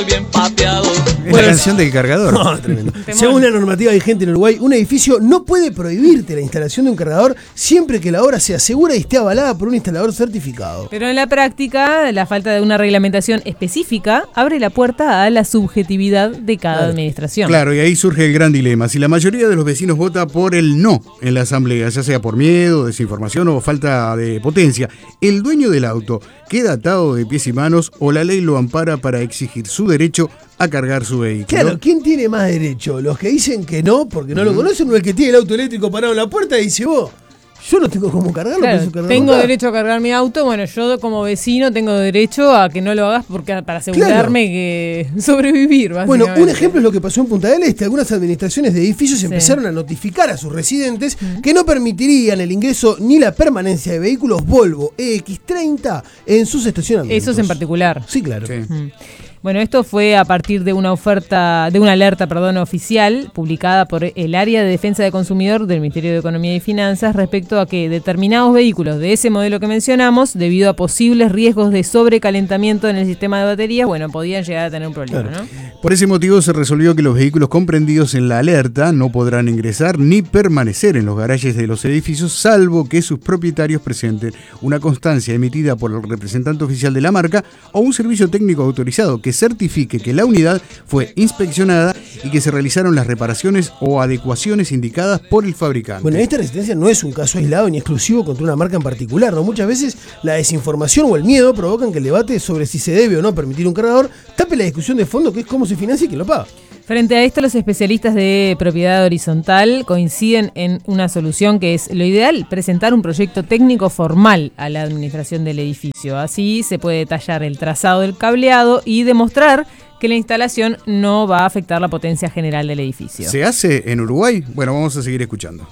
bien pateado. Es la canción del cargador. No, tremendo. Según la normativa vigente en Uruguay, un edificio no puede prohibirte la instalación de un cargador siempre que la obra sea segura y esté avalada por un instalador certificado. Pero en la práctica, la falta de una reglamentación específica abre la puerta a la subjetividad de cada administración. Claro, y ahí surge el gran dilema. Si la mayoría de los vecinos vota por el no en la asamblea, ya sea por miedo, desinformación o falta de potencia, ¿el dueño del auto queda atado de pies y manos o la ley lo ampara para exigir su derecho a cargar su vehículo? Claro, ¿quién tiene más derecho? ¿Los que dicen que no porque no lo conocen o el que tiene el auto eléctrico parado en la puerta y dice vos? Yo no tengo cómo cargarlo. Claro, cargarlo tengo acá. derecho a cargar mi auto. Bueno, yo como vecino tengo derecho a que no lo hagas porque para asegurarme que sobrevivir, Bueno, básicamente. un ejemplo es lo que pasó en Punta del Este. Algunas administraciones de edificios empezaron a notificar a sus residentes que no permitirían el ingreso ni la permanencia de vehículos Volvo EX30 en sus estacionamientos. Esos en particular. Sí, claro. Sí. Bueno, esto fue a partir de una alerta oficial publicada por el Área de Defensa del Consumidor del Ministerio de Economía y Finanzas respecto a que determinados vehículos de ese modelo que mencionamos, debido a posibles riesgos de sobrecalentamiento en el sistema de baterías, bueno, podían llegar a tener un problema, Claro. ¿no? Por ese motivo se resolvió que los vehículos comprendidos en la alerta no podrán ingresar ni permanecer en los garajes de los edificios, salvo que sus propietarios presenten una constancia emitida por el representante oficial de la marca o un servicio técnico autorizado que certifique que la unidad fue inspeccionada y que se realizaron las reparaciones o adecuaciones indicadas por el fabricante. Bueno, esta resistencia no es un caso aislado ni exclusivo contra una marca en particular, ¿no? Muchas veces la desinformación o el miedo provocan que el debate sobre si se debe o no permitir un cargador tape la discusión de fondo, que es cómo se financia y quién lo paga. Frente a esto, los especialistas de propiedad horizontal coinciden en una solución que es lo ideal, presentar un proyecto técnico formal a la administración del edificio. Así se puede detallar el trazado del cableado y demostrar que la instalación no va a afectar la potencia general del edificio. ¿Se hace en Uruguay? Bueno, vamos a seguir escuchando.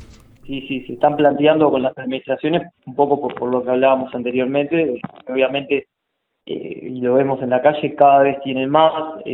Sí, se están planteando con las administraciones, un poco por lo que hablábamos anteriormente, obviamente, y lo vemos en la calle, cada vez tienen más,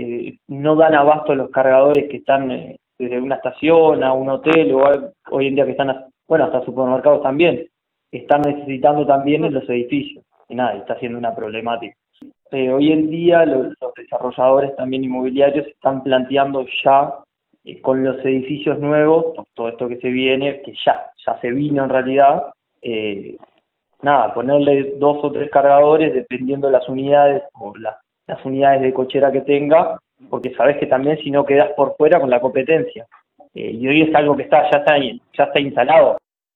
no dan abasto los cargadores que están desde una estación a un hotel, o hoy en día que están, hasta supermercados también, están necesitando también en los edificios, y nada, está siendo una problemática. Hoy en día los desarrolladores también inmobiliarios están planteando ya con los edificios nuevos, todo esto que se viene, que ya se vino en realidad, ponerle 2 o 3 cargadores dependiendo de las unidades o las unidades de cochera que tenga, porque sabes que también si no quedas por fuera con la competencia. Y hoy es algo que ya está instalado.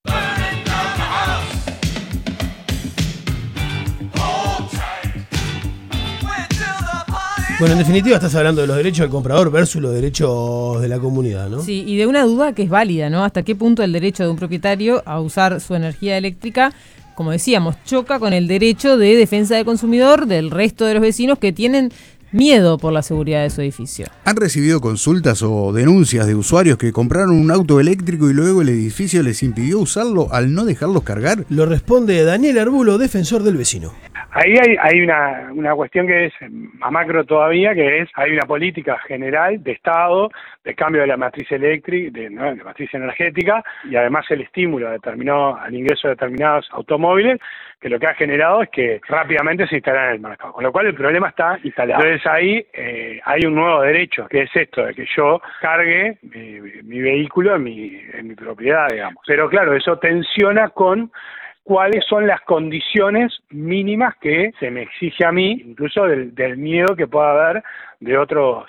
Bueno, en definitiva estás hablando de los derechos del comprador versus los derechos de la comunidad, ¿no? Sí, y de una duda que es válida, ¿no? ¿Hasta qué punto el derecho de un propietario a usar su energía eléctrica, como decíamos, choca con el derecho de defensa del consumidor del resto de los vecinos que tienen miedo por la seguridad de su edificio? ¿Han recibido consultas o denuncias de usuarios que compraron un auto eléctrico y luego el edificio les impidió usarlo al no dejarlos cargar? Lo responde Daniel Arbulo, defensor del vecino. Ahí hay una cuestión que es más macro todavía, que es, hay una política general de Estado de cambio de la matriz eléctrica, de la matriz energética, y además el estímulo al ingreso de determinados automóviles, que lo que ha generado es que rápidamente se instalan en el mercado, con lo cual el problema está instalado. Entonces ahí hay un nuevo derecho, que es esto, de que yo cargue mi vehículo en mi propiedad, digamos. Pero claro, eso tensiona con cuáles son las condiciones mínimas que se me exige a mí, incluso del miedo que pueda haber de otros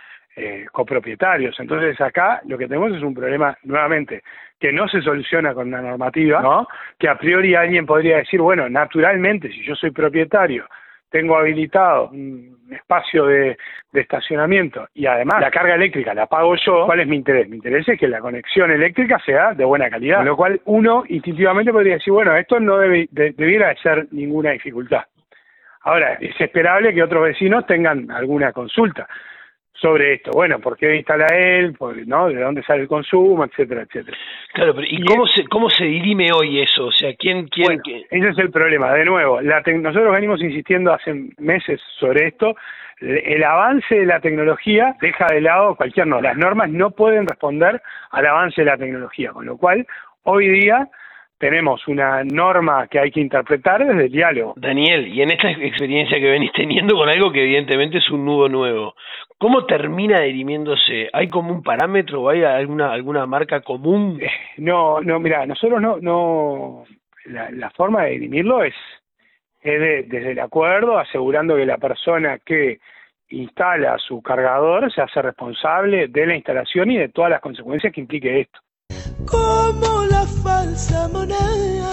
copropietarios. Entonces acá lo que tenemos es un problema, nuevamente, que no se soluciona con una normativa, ¿no? Que a priori alguien podría decir, bueno, naturalmente, si yo soy propietario, tengo habilitado un espacio de estacionamiento y además la carga eléctrica la pago yo, ¿cuál es mi interés? Mi interés es que la conexión eléctrica sea de buena calidad, con lo cual uno instintivamente podría decir, bueno, esto no debiera de ser ninguna dificultad. Ahora, es esperable que otros vecinos tengan alguna consulta sobre esto. Bueno, ¿por qué instala él? ¿No? ¿De dónde sale el consumo? Etcétera, etcétera. Claro, pero cómo se dirime hoy eso? O sea, ¿quién? Bueno, ese es el problema. De nuevo, nosotros venimos insistiendo hace meses sobre esto. El avance de la tecnología deja de lado cualquier norma. Las normas no pueden responder al avance de la tecnología, con lo cual, hoy día, tenemos una norma que hay que interpretar desde el diálogo. Daniel, y en esta experiencia que venís teniendo con algo que evidentemente es un nudo nuevo, ¿cómo termina dirimiéndose? ¿Hay como un parámetro o hay alguna marca común? No, mira, nosotros no la forma de dirimirlo es desde el acuerdo, asegurando que la persona que instala su cargador se hace responsable de la instalación y de todas las consecuencias que implique esto. Como la falsa moneda.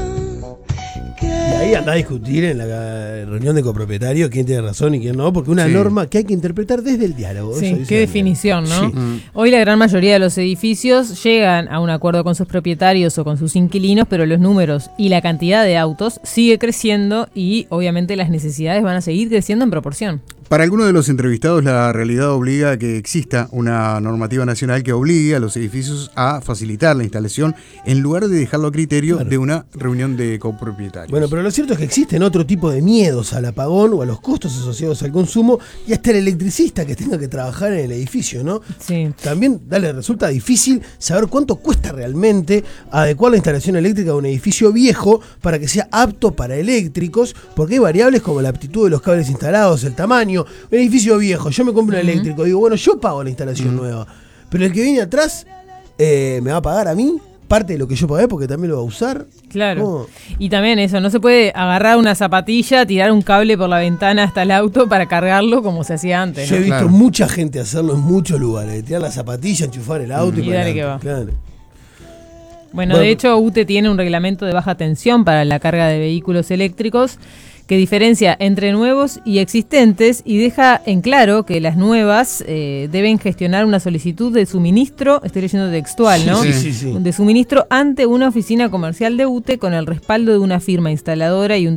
Y ahí anda a discutir en la reunión de copropietarios quién tiene razón y quién no, porque una norma que hay que interpretar desde el diálogo. Sí, qué definición, ¿no? Sí. Hoy la gran mayoría de los edificios llegan a un acuerdo con sus propietarios o con sus inquilinos, pero los números y la cantidad de autos sigue creciendo y obviamente las necesidades van a seguir creciendo en proporción. Para algunos de los entrevistados, la realidad obliga a que exista una normativa nacional que obligue a los edificios a facilitar la instalación en lugar de dejarlo a criterio de una reunión de copropietarios. Bueno, pero lo cierto es que existen otro tipo de miedos al apagón o a los costos asociados al consumo y hasta el electricista que tenga que trabajar en el edificio, ¿no? Sí. También resulta difícil saber cuánto cuesta realmente adecuar la instalación eléctrica de un edificio viejo para que sea apto para eléctricos, porque hay variables como la aptitud de los cables instalados, el tamaño. Un edificio viejo, yo me compro un eléctrico, digo, bueno, yo pago la instalación nueva, pero el que viene atrás me va a pagar a mí parte de lo que yo pagué porque también lo va a usar. Claro. ¿Cómo? Y también eso, no se puede agarrar una zapatilla, tirar un cable por la ventana hasta el auto para cargarlo como se hacía antes, Yo ¿no? he visto mucha gente hacerlo en muchos lugares, tirar la zapatilla, enchufar el auto Y dale que va. Claro. Bueno, de hecho, UTE tiene un reglamento de baja tensión para la carga de vehículos eléctricos que diferencia entre nuevos y existentes y deja en claro que las nuevas deben gestionar una solicitud de suministro, estoy leyendo textual, ¿no? Sí. De suministro ante una oficina comercial de UTE con el respaldo de una firma instaladora y un